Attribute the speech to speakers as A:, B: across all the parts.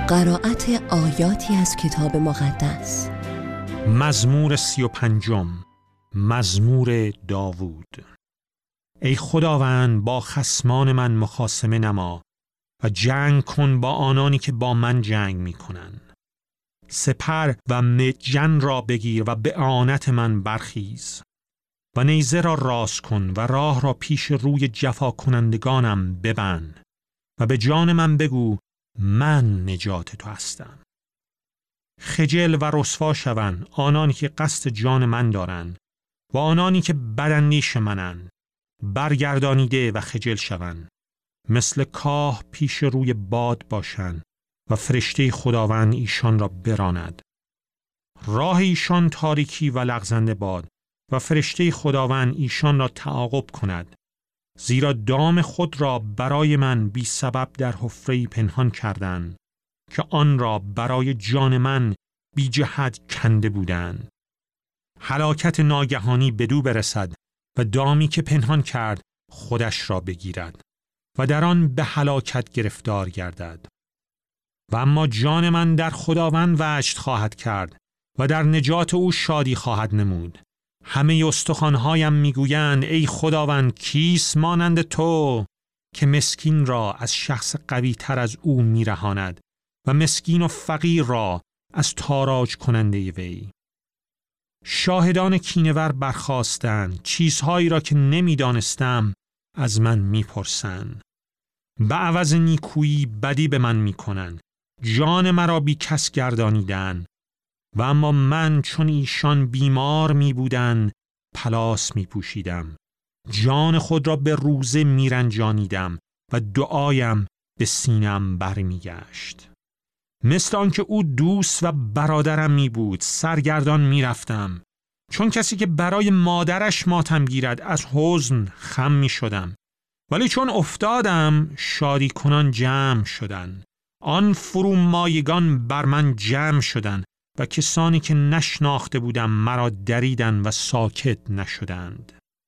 A: قرائت آیاتی از کتاب مقدس.
B: مزمور 35، مزمور داوود. ای خداوند، با خصمان من مخاصمه نما و جنگ کن با آنانی که با من جنگ می کنند. سپر و مجن را بگیر و به اعانت من برخیز و نیزه را راست کن و راه را پیش روی جفا کنندگانم ببند و به جان من بگو من نجات تو هستم. خجل و رسوا شوند آنانی که قصد جان من دارند و آنانی که بداندیش منند، برگردانیده و خجل شوند. مثل کاه پیش روی باد باشند و فرشته خداوند ایشان را براند. راه ایشان تاریکی و لغزنده باد و فرشته خداوند ایشان را تعاقب کند. زیرا دام خود را برای من بی سبب در حفره‌ای پنهان کردند که آن را برای جان من بی جهت کنده بودند. هلاکت ناگهانی بدو برسد و دامی که پنهان کرد خودش را بگیرد و در آن به هلاکت گرفتار گردد. و اما جان من در خداوند وجد خواهد کرد و در نجات او شادی خواهد نمود. همه استخوان‌هایم میگویند ای خداوند، کیست مانند تو که مسکین را از شخص قوی تر از او میرهاند و مسکین و فقیر را از تاراج کننده وی. شاهدان کینه‌ور برخاستند، چیزهایی را که نمیدانستم از من میپرسند. به عوض نیکویی بدی به من میکنند، جان مرا بی کس گردانیدند. و اما من چون ایشان بیمار می بودند پلاس می پوشیدم، جان خود را به روزه می رنجانیدم و دعایم به سینم برمی گشت. مثل آنکه او دوست و برادرم می بود سرگردان می رفتم. چون کسی که برای مادرش ماتم گیرد از حزن خم می شدم. ولی چون افتادم شادی کنان جمع شدند. آن فرومایگان بر من جمع شدند و کسانی که نشناخته بودم مرا دریدند و ساکت نشدند.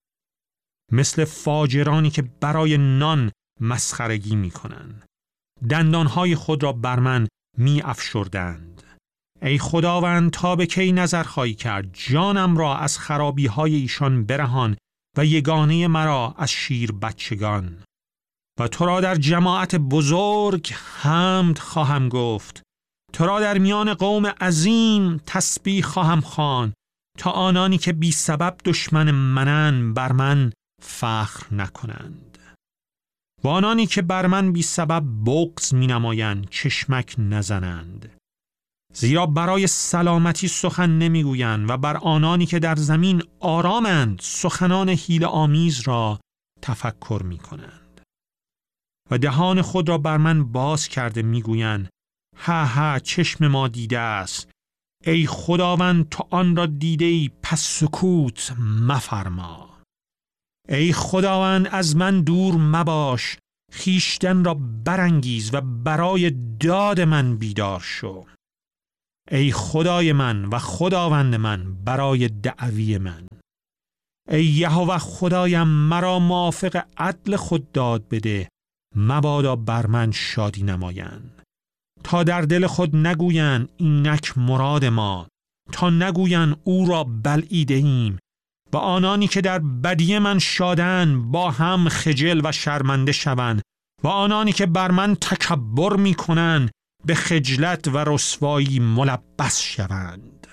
B: مثل فاجرانی که برای نان مسخرگی می کنند. دندانهای خود را بر من می افشردند. ای خداوند، تا به کی نظر خواهی کرد؟ جانم را از خرابی های ایشان برهان و یگانه مرا از شیر بچگان. و تو را در جماعت بزرگ حمد خواهم گفت. تو را در میان قوم عظیم تسبیح خواهم خواند، تا آنانی که بی سبب دشمن منند بر من فخر نکنند. و آنانی که بر من بی سبب بغض می نمایند چشمک نزنند. زیرا برای سلامتی سخن نمی گویند و بر آنانی که در زمین آرامند سخنان حیله آمیز را تفکر می کنند. و دهان خود را بر من باز کرده می گویند ها ها، چشم ما دیده است. ای خداوند، تو آن را دیده ای، پس سکوت مفرما. ای خداوند، از من دور مباش، خیشتن را برانگیز و برای داد من بیدار شو. ای خدای من و خداوند من، برای دعوی من. ای یهوه خدایم، مرا موافق عدل خود داد بده، مبادا بر من شادی نمایند. تا در دل خود نگویند اینک مراد ما، تا نگویند او را بلعیده ایم. و آنانی که در بدی من شادند با هم خجل و شرمنده شوند و آنانی که بر من تکبر می کنند به خجلت و رسوایی ملبس شوند.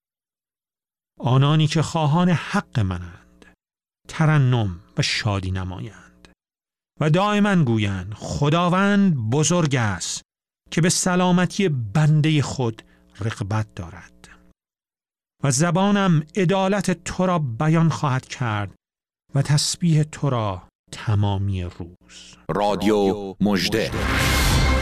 B: آنانی که خواهان حق منند ترنم و شادی نمایند و دائما گویند خداوند بزرگ است که به سلامتی بنده خود رغبت دارد. و زبانم عدالت تو را بیان خواهد کرد و تسبیح تو را تمامی روز.
C: رادیو مژده.